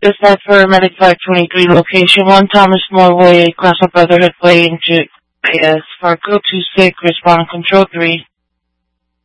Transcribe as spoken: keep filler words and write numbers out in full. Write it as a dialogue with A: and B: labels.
A: Dispatch for Medic five twenty-three, location one, Thomas More Way, Class of Brotherhood Way, into A S. Farco two six, respond control three.